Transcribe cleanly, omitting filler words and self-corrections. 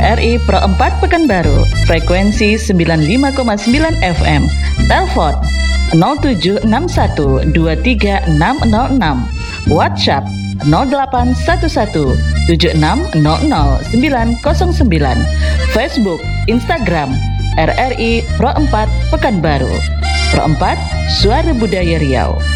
RRI Pro 4 Pekanbaru, frekuensi 95,9 FM. Telepon 0761236606. WhatsApp 081176000909. Facebook, Instagram RRI Pro 4 Pekanbaru. Pro 4 Suara Budaya Riau.